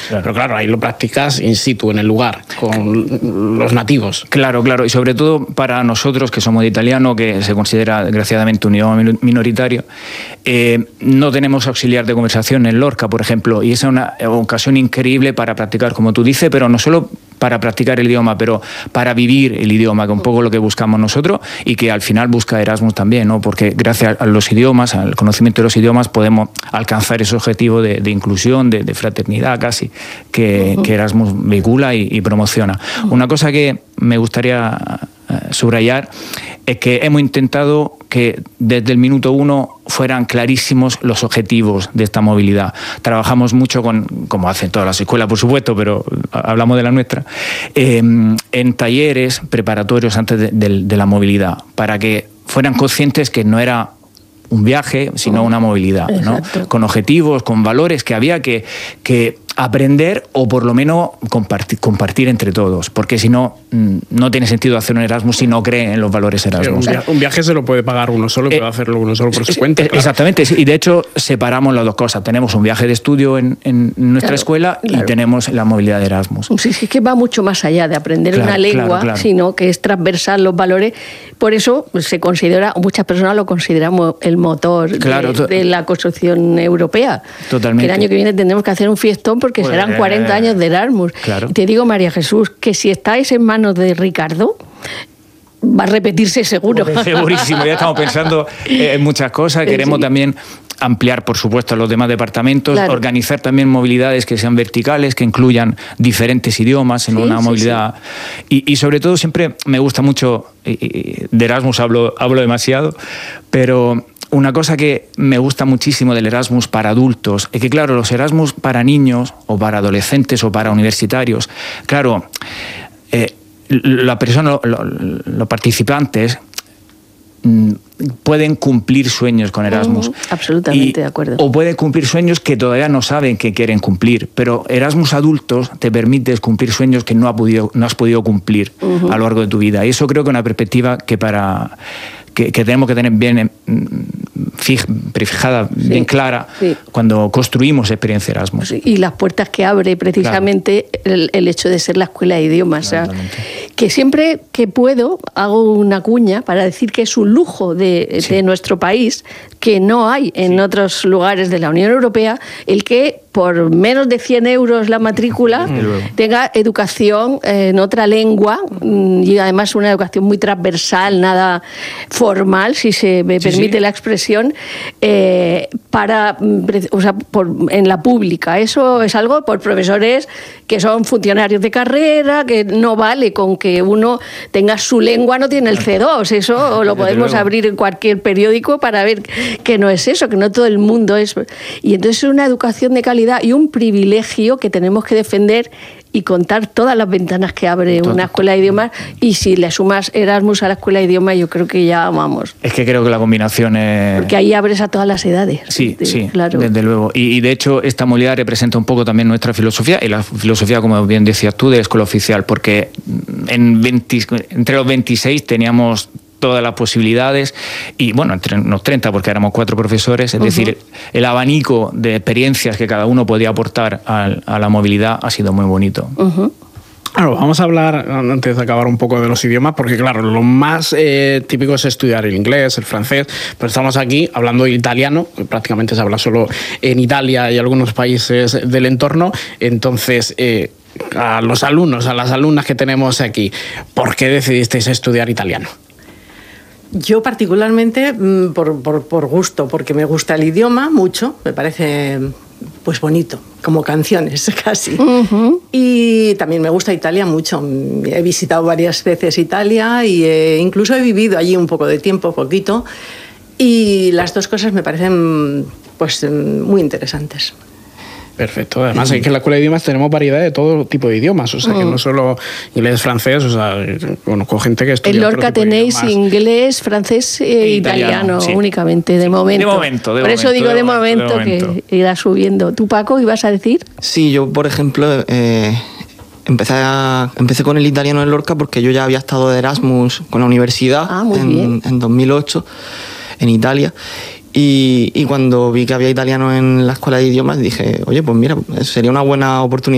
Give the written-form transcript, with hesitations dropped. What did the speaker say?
Pero claro, ahí lo practicas in situ, en el lugar, con los nativos. Claro, y sobre todo para nosotros que somos de italiano, que se considera desgraciadamente un idioma minoritario, no tenemos auxiliar de conversación en Lorca, por ejemplo, y esa es una ocasión increíble para practicar, como tú dices, pero no solo para practicar el idioma, pero para vivir el idioma, que es un poco lo que buscamos nosotros y que al final busca Erasmus también, ¿no? Porque gracias a los idiomas, al conocimiento de los idiomas, podemos alcanzar ese objetivo de inclusión, de fraternidad casi, que Erasmus vehicula y promociona. Una cosa que me gustaría subrayar es que hemos intentado que desde el minuto 1 fueran clarísimos los objetivos de esta movilidad. Trabajamos mucho como hacen todas las escuelas, por supuesto, pero hablamos de la nuestra, en talleres preparatorios antes de la movilidad, para que fueran conscientes que no era un viaje, sino una movilidad, ¿no? Con objetivos, con valores que había que aprender o por lo menos compartir entre todos, porque si no, no tiene sentido hacer un Erasmus si no cree en los valores Erasmus. Un viaje se lo puede pagar uno solo, puede hacerlo uno solo por su cuenta. Claro. Exactamente, y de hecho separamos las dos cosas. Tenemos un viaje de estudio en nuestra escuela y tenemos la movilidad de Erasmus. Sí, es que va mucho más allá de aprender una lengua, sino que es transversal los valores. Por eso se considera, muchas personas lo consideramos el motor de la construcción europea. Totalmente. Que el año que viene tendremos que hacer un fiestón porque serán 40 años de Erasmus. Claro. Y te digo, María Jesús, que si estáis en manos de Ricardo, va a repetirse seguro. Segurísimo, ya estamos pensando en muchas cosas. Queremos también ampliar, por supuesto, a los demás departamentos, organizar también movilidades que sean verticales, que incluyan diferentes idiomas en una movilidad. Y sobre todo siempre me gusta mucho, de Erasmus hablo demasiado, pero una cosa que me gusta muchísimo del Erasmus para adultos es que, claro, los Erasmus para niños o para adolescentes o para universitarios, claro, la persona, los participantes pueden cumplir sueños con Erasmus. Absolutamente de acuerdo. O pueden cumplir sueños que todavía no saben que quieren cumplir, pero Erasmus adultos te permite cumplir sueños que no has podido cumplir a lo largo de tu vida. Y eso creo que es una perspectiva que tenemos que tener bien prefijada, bien clara, cuando construimos experiencia Erasmus. Y las puertas que abre precisamente el hecho de ser la escuela de idiomas. Que siempre que puedo hago una cuña para decir que es un lujo de nuestro país, que no hay en otros lugares de la Unión Europea, el que por menos de 100 euros la matrícula tenga educación en otra lengua y además una educación muy transversal, nada formal, si se me permite la expresión, en la pública. Eso es algo por profesores que son funcionarios de carrera, que no vale con que uno tenga su lengua, no tiene el C2. Eso lo podemos abrir en cualquier periódico para ver que no es eso, que no todo el mundo es. Y entonces es una educación de calidad y un privilegio que tenemos que defender y contar todas las ventanas que abre una escuela de idiomas, y si le sumas Erasmus a la escuela de idiomas, yo creo que ya vamos. Es que creo que la combinación es... Porque ahí abres a todas las edades. Sí, claro. Desde luego. Y de hecho esta movilidad representa un poco también nuestra filosofía, y la filosofía, como bien decías tú, de Escuela Oficial, porque entre los 26 teníamos todas las posibilidades, y bueno, entre unos 30 porque éramos 4 profesores, es decir, el abanico de experiencias que cada uno podía aportar a la movilidad ha sido muy bonito. Claro, vamos a hablar, antes de acabar, un poco de los idiomas, porque claro, lo más típico es estudiar el inglés, el francés, pero estamos aquí hablando de italiano, que prácticamente se habla solo en Italia y algunos países del entorno. Entonces, a los alumnos, a las alumnas que tenemos aquí, ¿por qué decidisteis estudiar italiano? Yo particularmente por gusto, porque me gusta el idioma mucho, me parece pues bonito, como canciones casi. Y también me gusta Italia mucho. He visitado varias veces Italia y incluso he vivido allí un poco de tiempo, poquito, y las dos cosas me parecen pues muy interesantes. Perfecto. Además, es que en la escuela de idiomas tenemos variedad de todo tipo de idiomas, o sea, que no solo inglés, francés, o sea, conozco gente que estudia. En Lorca tenéis inglés, francés e italiano únicamente, de momento. Por eso digo de momento que irá subiendo. ¿Tú, Paco, ibas a decir? Sí, yo, por ejemplo, empecé con el italiano en Lorca porque yo ya había estado de Erasmus con la universidad en 2008 en Italia. Y cuando vi que había italiano en la escuela de idiomas dije, oye, pues mira, sería una buena oportunidad